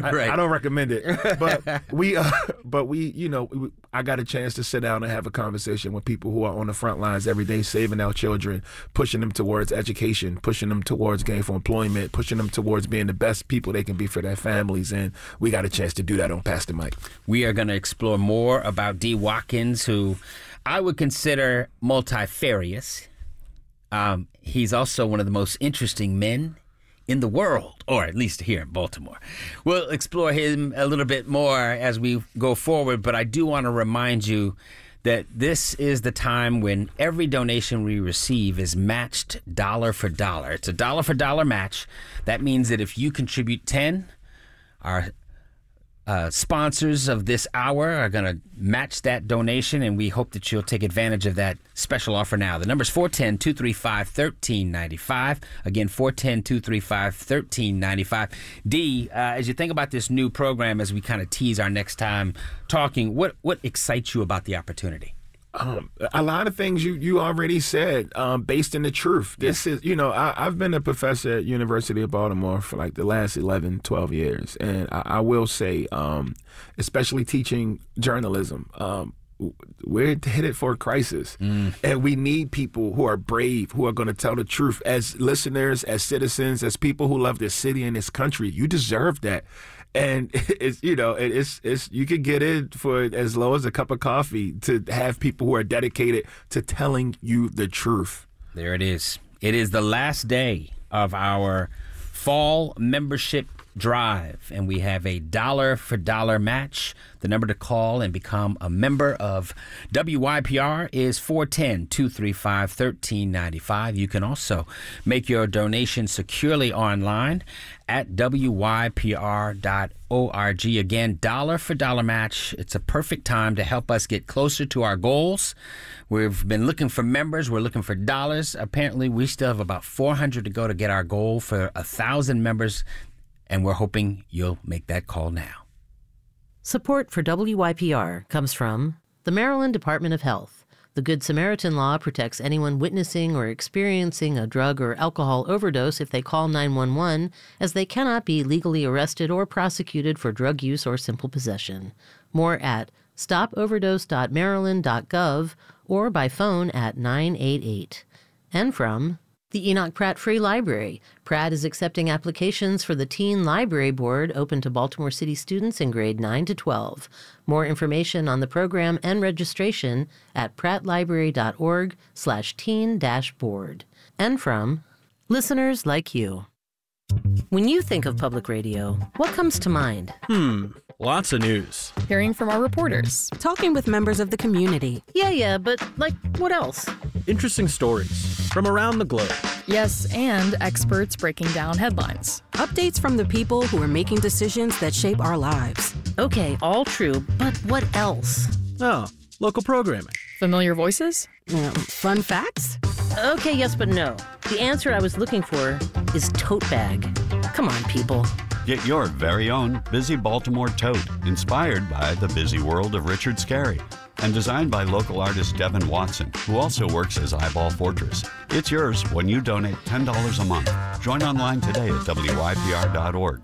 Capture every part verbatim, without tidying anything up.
I, right. I don't recommend it. But we, uh, but we, you know, we, I got a chance to sit down and have a conversation with people who are on the front lines every day, saving our children, pushing them towards education, pushing them towards gainful employment, pushing them towards being the best people they can be for their families. And we got a chance to do that on Pastor Mike. We are going to explore more about D. Watkins, who I would consider multifarious. Um, he's also one of the most interesting men in the world, or at least here in Baltimore. We'll explore him a little bit more as we go forward, but I do want to remind you that this is the time when every donation we receive is matched dollar for dollar. It's a dollar for dollar match. That means that if you contribute ten, our Uh, sponsors of this hour are going to match that donation, and we hope that you'll take advantage of that special offer now. The number's four one zero, two three five, one three nine five. Again, four one zero, two three five, one three nine five. D, uh, as you think about this new program, as we kind of tease our next time talking, what, what excites you about the opportunity? Um, a lot of things you, you already said, um, based in the truth. This is, you know, I, I've been a professor at University of Baltimore for like the last eleven, twelve years. And I, I will say, um, especially teaching journalism, um, we're headed for a crisis. Mm. And we need people who are brave, who are going to tell the truth. As listeners, as citizens, as people who love this city and this country, you deserve that. And it's, you know, it's, it's, you can get in for as low as a cup of coffee to have people who are dedicated to telling you the truth. There it is. It is the last day of our fall membership drive, and we have a dollar for dollar match. The number to call and become a member of W Y P R is four one zero, two three five, one three nine five. You can also make your donation securely online at W Y P R dot org. Again, dollar for dollar match. It's a perfect time to help us get closer to our goals. We've been looking for members. We're looking for dollars. Apparently, we still have about four hundred to go to get our goal for one thousand members, and we're hoping you'll make that call now. Support for W Y P R comes from the Maryland Department of Health. The Good Samaritan Law protects anyone witnessing or experiencing a drug or alcohol overdose if they call nine one one, as they cannot be legally arrested or prosecuted for drug use or simple possession. More at stop overdose dot maryland dot gov or by phone at nine eight eight. And from the Enoch Pratt Free Library. Pratt is accepting applications for the Teen Library Board, open to Baltimore City students in grade nine to twelve. More information on the program and registration at prattlibrary.org slash teen dash board. And from listeners like you. When you think of public radio, what comes to mind? Hmm, lots of news. Hearing from our reporters. Talking with members of the community. Yeah, yeah, but like what else? Interesting stories from around the globe. Yes, and experts breaking down headlines. Updates from the people who are making decisions that shape our lives. Okay, all true, but what else? Oh, local programming. Familiar voices? Uh, fun facts? Okay, yes, but no. The answer I was looking for is tote bag. Come on, people. Get your very own Busy Baltimore tote, inspired by the busy world of Richard Scarry, and designed by local artist Devin Watson, who also works as Eyeball Fortress. It's yours when you donate ten dollars a month. Join online today at W Y P R dot org.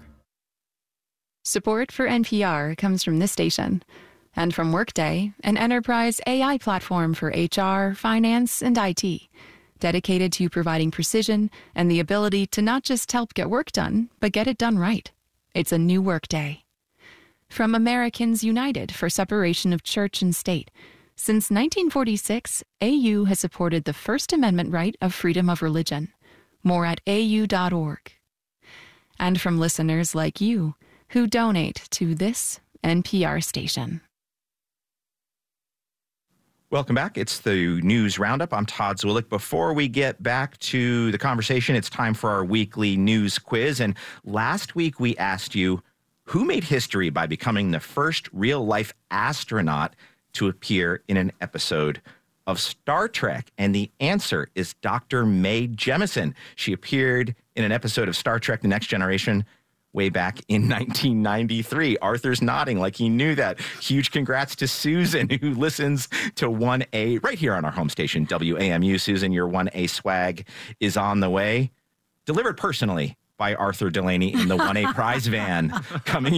Support for N P R comes from this station and from Workday, an enterprise A I platform for H R, finance, and I T, dedicated to providing precision and the ability to not just help get work done, but get it done right. It's a new Workday. From Americans United for Separation of Church and State, since nineteen forty-six, A U has supported the First Amendment right of freedom of religion. More at A U dot org. And from listeners like you, who donate to this N P R station. Welcome back. It's the News Roundup. I'm Todd Zulik. Before we get back to the conversation, it's time for our weekly news quiz. And last week we asked you, who made history by becoming the first real-life astronaut to appear in an episode of Star Trek? And the answer is Doctor Mae Jemison. She appeared in an episode of Star Trek: The Next Generation way back in nineteen ninety-three. Arthur's nodding like he knew that. Huge congrats to Susan, who listens to one A right here on our home station, W A M U. Susan, your one A swag is on the way. Delivered personally by Arthur Delaney in the one A prize van coming